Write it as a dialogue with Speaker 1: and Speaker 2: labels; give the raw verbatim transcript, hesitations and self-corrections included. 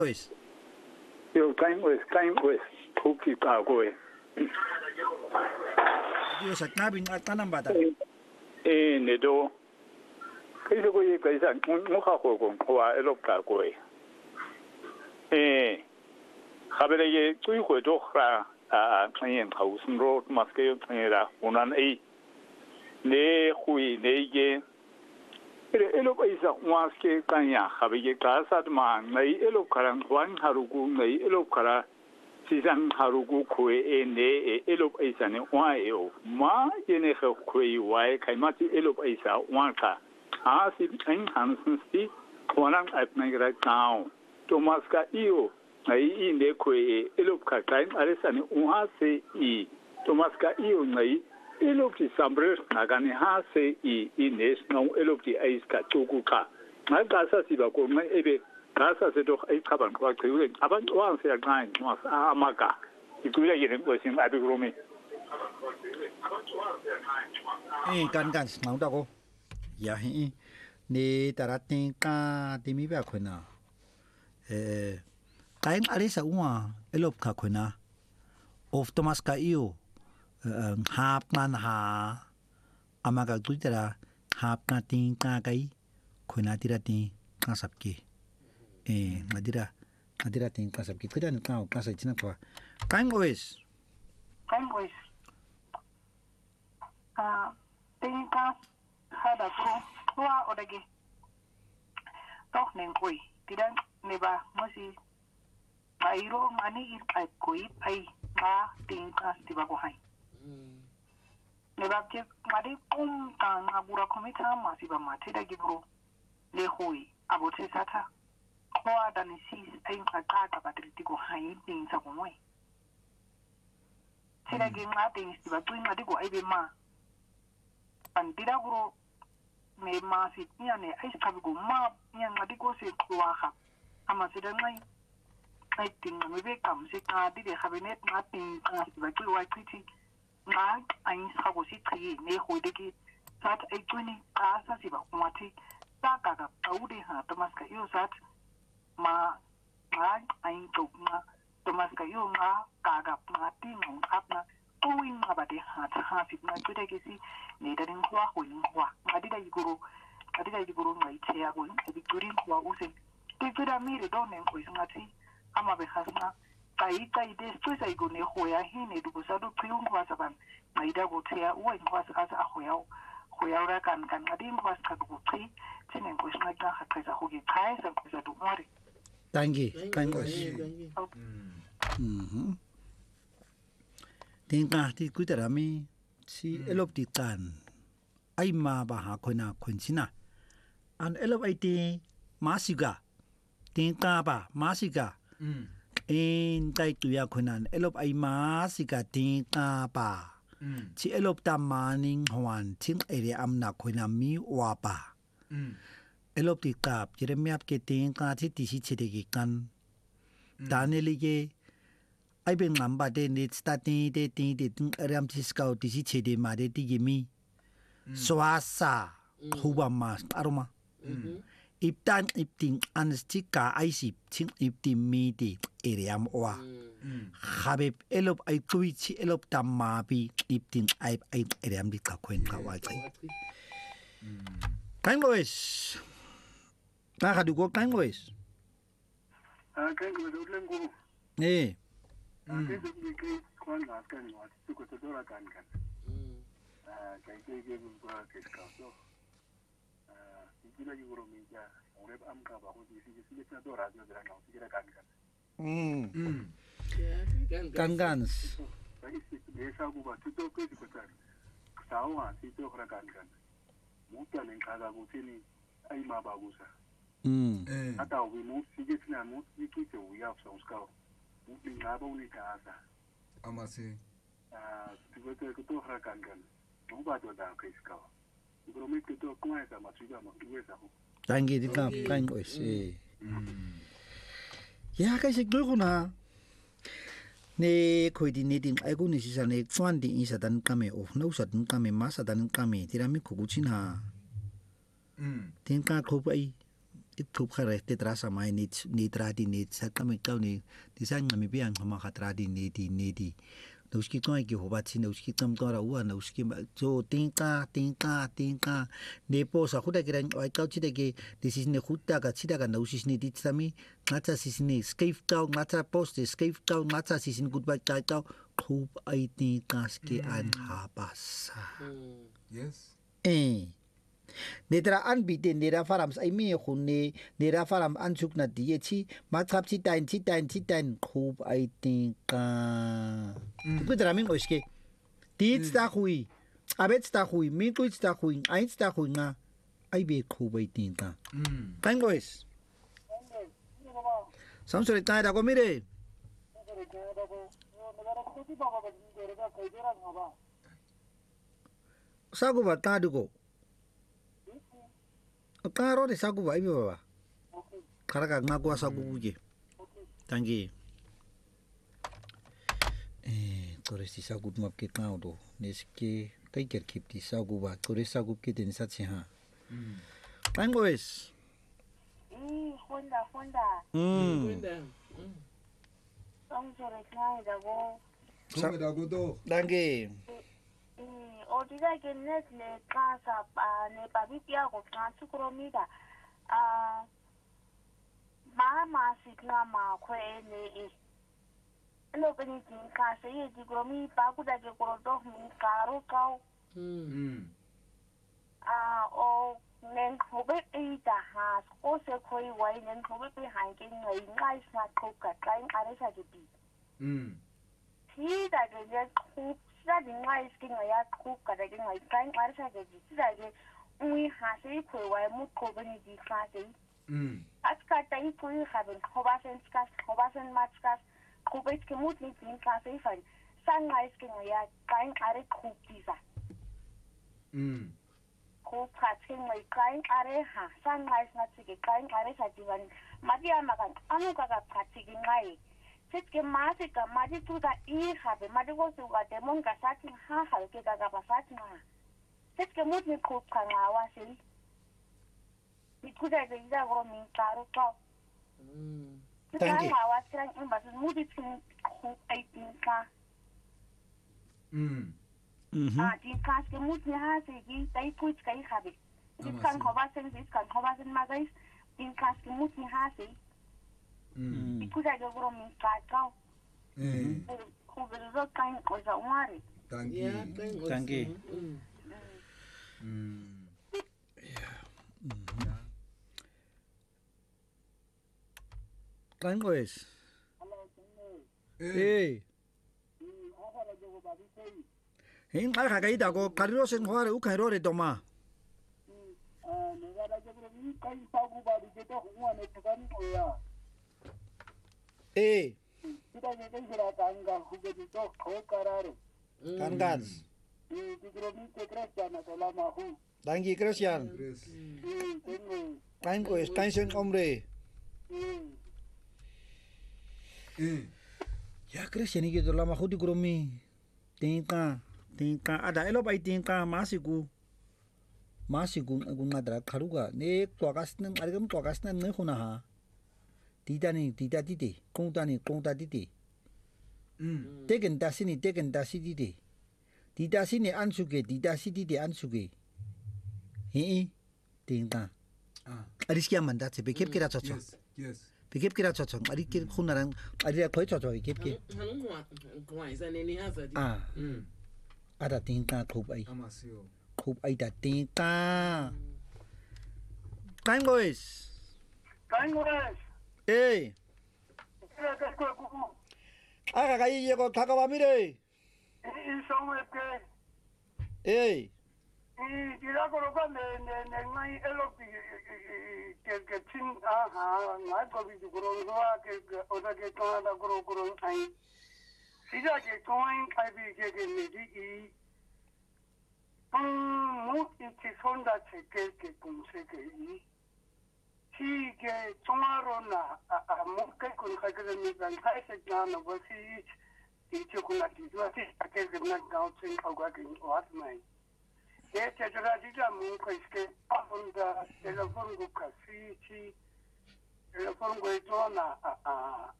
Speaker 1: Pues.
Speaker 2: Yo time with time with cookie pago.
Speaker 1: Yo sa nabing at tanang bata.
Speaker 2: Eh nedo. Kasi ko yung kaysa mukha ko kung kuha elok pago. Eh habere ye tuyo ko dokra a client house road maske tera unan ai ne hui ne ye elo paisa maske kanya habege kasa ma nai elo karang wan harugu nai elo kara sisan harugu ko e ne elo paisa ne wa e ma ye ne ko ko wa kai ma ti elo paisa wa ka a si en hansen sti wanang at nagra now Thomas ka io nai inde ko e elop ka time aresani unha se i Thomas ka io nai elop ti sambre nagani ha se i ines no elop ti ais ka tuku ka na ka sa si ba ko mai ebe ka sa se do ai ka ban ko ke ule aban wan se ngai no amaka i ku ya yen ko sin abi romi
Speaker 1: Eh kan kan ngau da ko ya hi ne taratin ka timi ba ko na eh kain alisa uma elop ka khona of Thomas ka io hap nan ha amaga tuitera hap na tin ka kai khona tira tin ka sabki eh ngadira ngadira tin ka sabki kudan ka ka sa china kwa kain oes
Speaker 3: kain oes ah tin ka hada pro wa odage tok nen koi tidan neba mosi Airo mani is ay koi ay ma ting ka tiba ko hay. Nebab je mari kum ka na bura komita ma siba ma teda gibro le hoi abote sata. Ko ada ni sis ay ka ka ka batriti ko hay ting sa ko moy. Teda gi ma ting siba tu ma digo ay be ma. Pan tida gro me ma sit ni ane ay ka go ma ni ma digo se ko ha. Ama seda ngai I think maybe come sick na di de cabinet nothing as ba ki wa kiti na ai sa go si tri ne ho de ki sat ai tuni ka sa si ba kuma ti ta ka ka aude ha to mas ka yo sat ma ma ai to na to mas ka yo ma ka ga ma ti no ap na to win ma ba de ha ta ha fi na ki de ki si ne da rin kwa ho ni kwa ma di da iguru ma di da iguru ngai che ya go ni bi turin kwa use ti tu da mi re do ne ko isngati ama behasna kai kai de sto sai go ne hoya hine du sa do priung kwa sa ban mai da go tia u en kwa sa sa hoya hoya ra kan kan adin kwa sa go pri tinen ko sna ga ha kai sa ho gi kai sa ko sa du mari
Speaker 1: tangi tango mhm tinga ti ku tara mi si elop ti tan ai ma ba ha khona khunchina an elop ai ti masiga tinga ba masiga in tai tu ya khunan elop ai ma sika tin ka pa chi elop ta maning hwan thing ere amna khuna mi wa pa elop ti kap jeremiap ke tin ka thi ti si chede ki kan daneli ke ai ben ngam ba de ni starting de tin de ram ti skau ti si chede ma de ti gi mi swasa huwa ma aroma Iptan ipting anestika aisip ting iptim midi eriam oa. Habib elop ay tuichi elop tamabi ipting ay ay eriam di kakwen kawajay. Kain boys. Nakadugo kain boys.
Speaker 4: Ah, kain ko ulang ko.
Speaker 1: Eh.
Speaker 4: Ah, kain ko ni kwan na kan wa tu ko to ra kan kan. Ah, kain ke ke ko ke ka so. Kila yuro minja ore amka ba ko disi disi na do radio dra na kira kan kan
Speaker 1: mm kan kan
Speaker 4: sai si de sa go ba tu to ko ko ta sa wa si to ra kan kan mu ta len ka ga go tini ai ma ba go sa mm ata we mu si je na mu si ki te u ya so ska mu ni na ba ni ka sa
Speaker 5: ama si
Speaker 4: ah tu ko ko to ra kan kan mu ba do da ka ska Prometo to ko esa masuga ma tuweza ho.
Speaker 1: Tangi di ka kan ois. Eh. Ya ka sig do na. Ne khoi di ne din ai ko ni sa ne chuan di isa dan kame of no sa dan kame ma sa dan kame tirami khu chin ha. Mm. Tin ka kho pai iqhub khere te trasa mai nit nitradi nit sa kami kau ni di sa ngami biang hama khatradi niti niti Nauski kau ki hobatsi nauski tam tora ua nauski so tingka tingka tingka nepo sa khuda kira ai kau chide ke this is ne khutta ka chida ka nausis ni ditsami ngacha sisni skave kau ngacha post skave kau ngacha sisin goodbye kai kau khub ai tingka ski an habasa
Speaker 5: yes
Speaker 1: eh Nedra anbieten nera farams ai me khunne nera faram ansuk na die chi mathap chi tain chi tain chi tain khub ai tinka ku draming oske tit sta khui abet sta khui mi ku sta khui ai sta khui nga ai be khub ai tinka mm tangoes samsore tai da ko mire sagu ba ta du ko Karo de sagu ba ibi baba. Karaga ngagwa sagu buje. Tangi. Eh, tore si sagu map ke kaudo. Neske kai ker kipti sagu ba. Tore sagu ke den satsi ha. Tango es.
Speaker 6: Mm, Honda, Honda.
Speaker 1: Mm.
Speaker 5: Honda.
Speaker 6: Ang sore kai da go.
Speaker 5: Come da go do.
Speaker 1: Tangi.
Speaker 6: 어디가 있겠네 내 가사 내 밥이 피하고 가서 그럽니다 아 마마시 그나마 코에네 너 그니 가서 얘기 그러미 바꾸다게 그러도 가로 가오 음아어 낸 고백 이다 하 고세 코이 와이 낸 고백 한게 너희 나이스나 코가 까인 아래사지비 음 시다게 내 Sida di ngai skin ya ku kada di ngai kan arsa ga ji sida ge ui ha sai ko wa mu ko bani di fa sai mm aska tai ko ha ben hobasen skas hobasen matskas ko bet ke mut ni tin ka sai fa san ngai skin ya kan are ku ti sa mm ko pa skin ngai kan are ha san ngai na ti ge kan are sa ji wan ma dia ma kan anu ka ka pa ti ge ngai que más que más tú da hija de más de vos tu gatemón casati jaja que caga pasati ma es que muy me coca agua sí y tú da de ida gro mi caro pa mm
Speaker 1: Thank you.
Speaker 6: Agua será en base muy de ai tinka
Speaker 5: mm
Speaker 6: ah tinka que muy me hace y dai pues que hija de kan hobasen kan hobasen magais tinka que muy me hace Mm. Ikuza de gro mi kakao. Mm. Ku bezo kan ko za umare.
Speaker 5: Tangi.
Speaker 1: Tangi.
Speaker 5: Mm.
Speaker 1: Tango es. Eh. Hin ka ka ida ko kariro sen hware u ka ro re toma.
Speaker 4: Ah, ne ga da je ni kai sagu ba di je to huwa ne tsani ko ya.
Speaker 1: Eh.
Speaker 4: Kita je kai sira kanga huje di to ko karare.
Speaker 1: Kangas.
Speaker 4: Eh, di gro mi te Cristian salama hu.
Speaker 1: Tangi Christian.
Speaker 4: Eh, tengo.
Speaker 1: Tango es tension hombre.
Speaker 4: Eh.
Speaker 5: Eh.
Speaker 1: Ya Christian ni gitu lama hudi gromi. Tingka, tingka ada elo bai tingka masiku. Masiku aku ngadra karuga. Ne tuakas nang arigam tuakas nang ne huna ha. Titani tita titi, kontani konta titi. Mm. Tegen dasini tegen dasi titi. Tita sini ansuke tita si titi ansuke. Hei, tingta. Ah. Ariskia manda se bekep kira chocho.
Speaker 5: Yes, yes.
Speaker 1: Bekep kira chocho. Ari kir khunaran ari koi chocho bekep ke.
Speaker 7: Hanu wa kwa isa neni hasa di.
Speaker 1: Ah. Mm. Ada tingta khub ai.
Speaker 5: Amasio.
Speaker 1: Khub ai da tingta. Time boys.
Speaker 4: Time boys.
Speaker 1: Eh. Aga kai ye ko thakawa mire.
Speaker 4: Eh, somwe ke.
Speaker 1: Eh.
Speaker 4: Eh, dira ko ro ne ne ne ngai elo pi ke ke chin aha, ngai ko bi ko ro ro ke oda ke ka da ko ro ko ro ai. Sida ke ko ai kai bi ke ke ni di i. Um, mu ki sonda che ke ke kun se ke i. Si que tomaron a a muke con hakere mi ban haise gana wasi i che con la situazione che che na gautin auga ke wat mai e che jara dija mu ko iske afunda telefon go kasi chi e fongo itona a a